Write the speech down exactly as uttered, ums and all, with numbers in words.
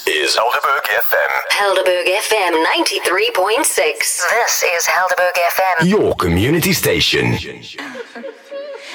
is Helderberg F M. Helderberg F M ninety-three point six. This is Helderberg F M. Your community station.